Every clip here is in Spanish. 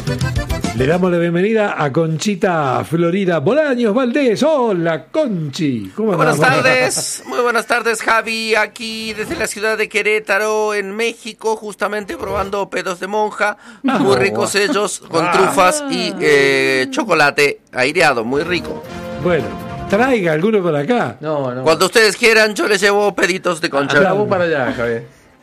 Le damos la bienvenida a Conchita Florida Bolaños Valdés. Hola, Conchi. ¿Cómo Buenas andamos? tardes, muy buenas tardes, Javi, aquí desde la ciudad de Querétaro, en México, justamente probando pedos de monja, muy ricos ellos, con trufas y chocolate aireado, muy rico. Bueno, traiga alguno para acá. No. Cuando ustedes quieran, yo les llevo peditos de concha. Anda vos para allá, Javier.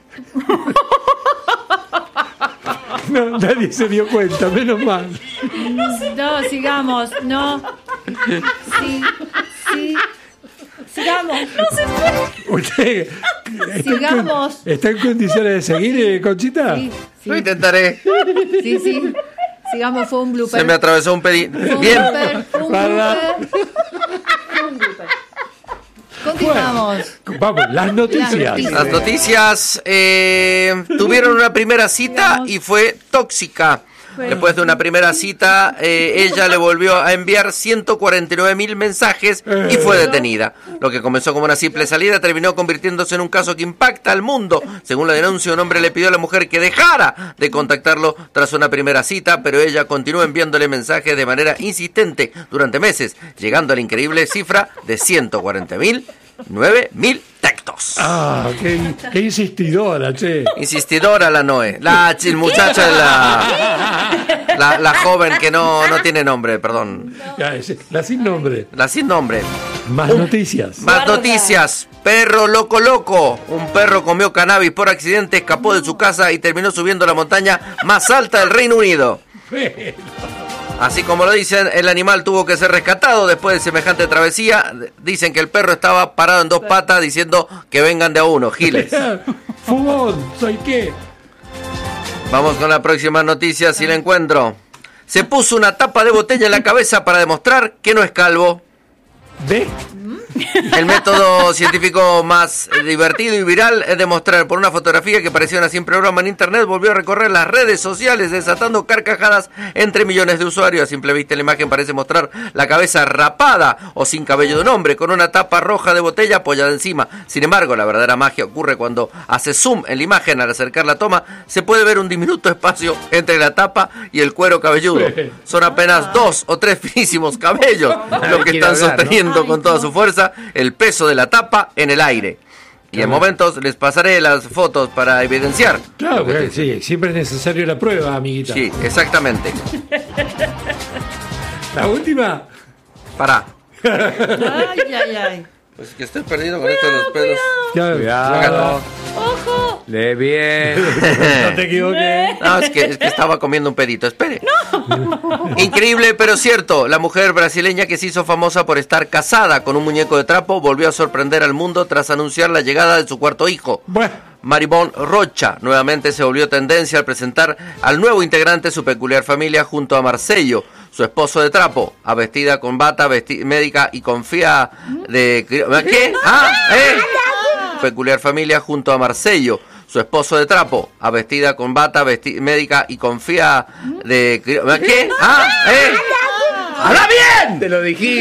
No, nadie se dio cuenta, menos mal. No, sigamos, no. Sí. Sigamos. No se puede. ¿Usted Sigamos. está en condiciones de seguir, Conchita? Sí. Lo intentaré. Sí. Sigamos, fue un blooper. Se me atravesó un pedido. Bien. Fue un blooper. Continuamos. Vamos, las noticias. Las noticias tuvieron una primera cita y fue tóxica. Después de una primera cita, ella le volvió a enviar 149.000 mensajes y fue detenida. Lo que comenzó como una simple salida terminó convirtiéndose en un caso que impacta al mundo. Según la denuncia, un hombre le pidió a la mujer que dejara de contactarlo tras una primera cita, pero ella continuó enviándole mensajes de manera insistente durante meses, llegando a la increíble cifra de 149.000 textos. Ah, qué insistidora, che. Insistidora la Noé. La muchacha, la joven que no tiene nombre, perdón. La sin nombre. La sin nombre. Más noticias. Más noticias. Perro loco. Un perro comió cannabis por accidente, escapó de su casa y terminó subiendo la montaña más alta del Reino Unido. Así como lo dicen, el animal tuvo que ser rescatado después de semejante travesía. Dicen que el perro estaba parado en dos patas diciendo que vengan de a uno, giles. Fugón, ¿soy qué? Vamos con la próxima noticia, si la encuentro. Se puso una tapa de botella en la cabeza para demostrar que no es calvo. ¿Ve? El método científico más divertido y viral es demostrar por una fotografía que parecía una simple broma en internet, volvió a recorrer las redes sociales desatando carcajadas entre millones de usuarios. A simple vista la imagen parece mostrar la cabeza rapada o sin cabello de un hombre con una tapa roja de botella apoyada encima. Sin embargo, la verdadera magia ocurre cuando hace zoom en la imagen. Al acercar la toma se puede ver un diminuto espacio entre la tapa y el cuero cabelludo. Son apenas 2 o 3 finísimos cabellos lo que están sosteniendo con toda su fuerza el peso de la tapa en el aire. Y en momentos les pasaré las fotos para evidenciar. Claro, sí, siempre es necesario la prueba, amiguita. Sí, exactamente. La última. Pará. Ay. Pues que estoy perdido con esto de los pedos. Cuidado. ¡Ojo! Lee bien. No te equivoques. No, es que estaba comiendo un pedito, espere. Increíble pero cierto, la mujer brasileña que se hizo famosa por estar casada con un muñeco de trapo volvió a sorprender al mundo tras anunciar la llegada de su cuarto hijo. Bueno. Maribón Rocha nuevamente se volvió tendencia al presentar al nuevo integrante de su peculiar familia junto a Marcello, su esposo de trapo, vestida con bata médica y confía de... ¿Qué? Peculiar familia junto a Marcello, su esposo de trapo, vestida con bata médica y confía de... ¿Qué? ¡Habla bien! Te lo dijiste.